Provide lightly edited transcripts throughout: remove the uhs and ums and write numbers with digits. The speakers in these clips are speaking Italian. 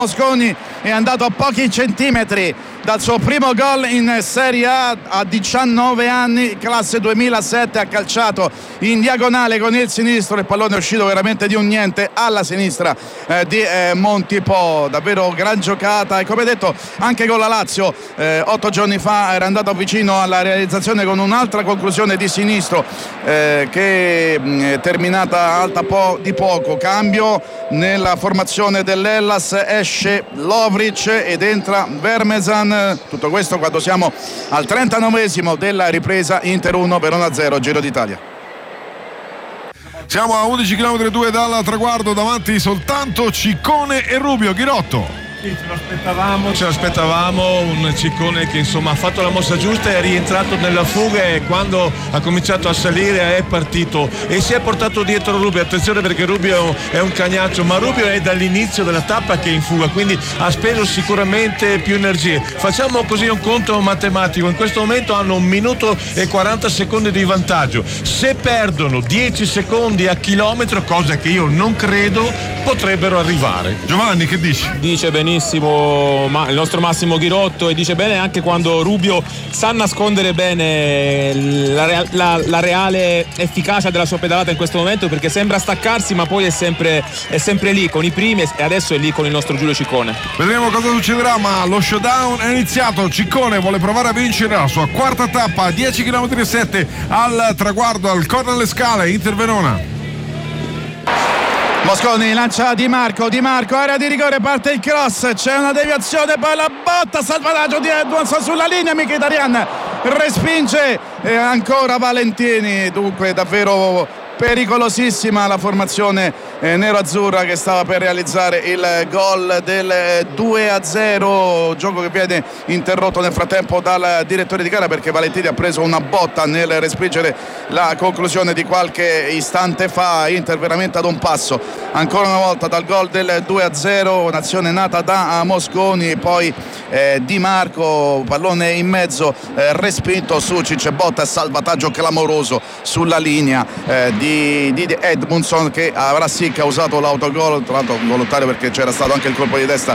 Mosconi è andato a pochi centimetri dal suo primo gol in Serie A 19 anni, classe 2007, ha calciato in diagonale con il sinistro, il pallone è uscito veramente di un niente alla sinistra di Montipò. Davvero gran giocata, e come detto anche con la Lazio 8 giorni fa era andato vicino alla realizzazione con un'altra conclusione di sinistro che è terminata alta di poco. Cambio nella formazione dell'Hellas, esce Lovric ed entra Vermesan. Tutto questo quando siamo al 39esimo della ripresa. Inter 1, Verona 0, Giro d'Italia. Siamo a 11 km 2 dal traguardo, davanti soltanto Ciccone e Rubio. Ghirotto. Sì, ce l'aspettavamo, un Ciccone che insomma ha fatto la mossa giusta, è rientrato nella fuga e quando ha cominciato a salire è partito e si è portato dietro Rubio. Attenzione perché Rubio è un cagnaccio, ma Rubio è dall'inizio della tappa che è in fuga, quindi ha speso sicuramente più energie. Facciamo così un conto matematico: in questo momento hanno 1 minuto e 40 secondi di vantaggio. Se perdono 10 secondi a chilometro, cosa che io non credo, potrebbero arrivare. Giovanni, che dici? Dice benissimo il nostro Massimo Ghirotto, e dice bene anche quando Rubio sa nascondere bene la reale efficacia della sua pedalata in questo momento, perché sembra staccarsi ma poi è sempre lì con i primi e adesso è lì con il nostro Giulio Ciccone. Vedremo cosa succederà, ma lo showdown è iniziato. Ciccone vuole provare a vincere la sua quarta tappa a 10 km e 7 al traguardo, al Corno alle Scale, Inter Verona. Mosconi lancia Di Marco, area di rigore, parte il cross, c'è una deviazione, poi la botta, salvataggio di Edmundson sulla linea, Mkhitaryan respinge e ancora Valentini. Dunque davvero pericolosissima la formazione nero-azzurra che stava per realizzare il gol del 2-0, gioco che viene interrotto nel frattempo dal direttore di gara perché Valentini ha preso una botta nel respingere la conclusione di qualche istante fa. Inter veramente ad un passo ancora una volta dal gol del 2-0, un'azione nata da Mosconi, poi Di Marco, pallone in mezzo, respinto, Sucic, botta e salvataggio clamoroso sulla linea di Edmundson, che avrà sì causato l'autogol, tra l'altro volontario perché c'era stato anche il colpo di testa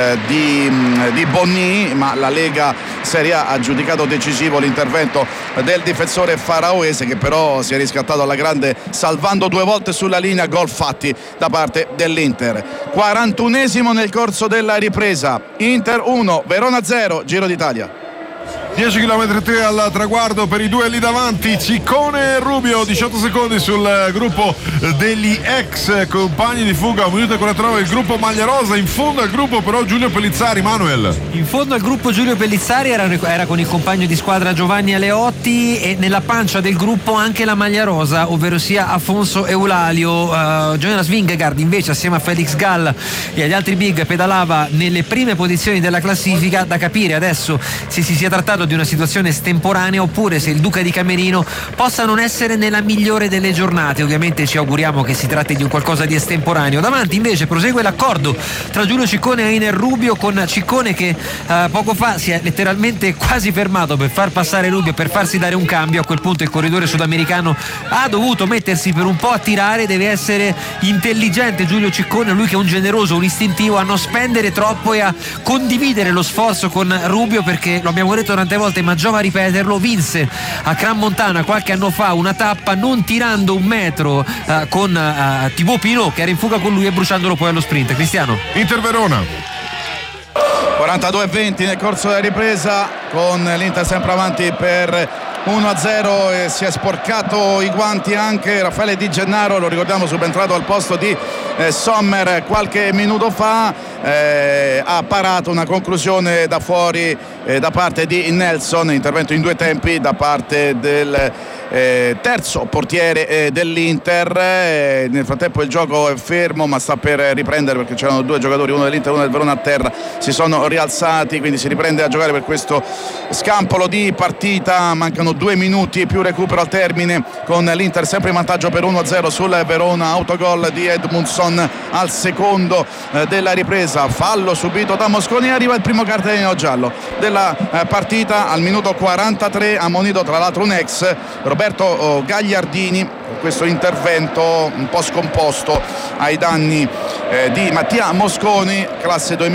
di Bonni, ma la Lega Serie A ha giudicato decisivo l'intervento del difensore faraoese, che però si è riscattato alla grande salvando 2 volte sulla linea, gol fatti da parte dell'Inter. 41esimo nel corso della ripresa, Inter 1, Verona 0, Giro d'Italia. 10 km 3 al traguardo per i due lì davanti, Ciccone e Rubio. 18 secondi sul gruppo degli ex compagni di fuga, 1 minuto e 49 il gruppo maglia rosa. In fondo al gruppo però Giulio Pellizzari. Manuel, in fondo al gruppo Giulio Pellizzari era con il compagno di squadra Giovanni Aleotti, e nella pancia del gruppo anche la maglia rosa, ovvero sia Afonso Eulalio. Jonas Vingegaard invece assieme a Felix Gall e agli altri big pedalava nelle prime posizioni della classifica. Da capire adesso se si sia trattato di una situazione estemporanea oppure se il Duca di Camerino possa non essere nella migliore delle giornate. Ovviamente ci auguriamo che si tratti di un qualcosa di estemporaneo. Davanti invece prosegue l'accordo tra Giulio Ciccone e Einer Rubio, con Ciccone che poco fa si è letteralmente quasi fermato per far passare Rubio, per farsi dare un cambio. A quel punto il corridore sudamericano ha dovuto mettersi per un po' a tirare. Deve essere intelligente Giulio Ciccone, lui che è un generoso, un istintivo, a non spendere troppo e a condividere lo sforzo con Rubio, perché lo abbiamo detto tante volte ma giova ripeterlo, vinse a Crans-Montana qualche anno fa una tappa non tirando 1 metro con Thibaut Pinot che era in fuga con lui e bruciandolo poi allo sprint. Cristiano. Inter Verona. 42-20 nel corso della ripresa, con l'Inter sempre avanti per 1-0 e si è sporcato i guanti anche Raffaele Di Gennaro, lo ricordiamo, subentrato al posto di Sommer qualche minuto fa. Ha parato una conclusione da fuori da parte di Nelson, intervento in 2 tempi da parte del terzo portiere dell'Inter. Nel frattempo il gioco è fermo ma sta per riprendere perché c'erano 2 giocatori, uno dell'Inter e uno del Verona, a terra, si sono rialzati, quindi si riprende a giocare per questo scampolo di partita. Mancano 2 minuti più recupero al termine, con l'Inter sempre in vantaggio per 1-0 sul Verona. Autogol di Edmundson al secondo della ripresa, fallo subito da Mosconi, arriva il primo cartellino giallo della partita al minuto 43, ammonito tra l'altro un ex, Roberto Gagliardini, questo intervento un po' scomposto ai danni di Mattia Mosconi, classe 2000.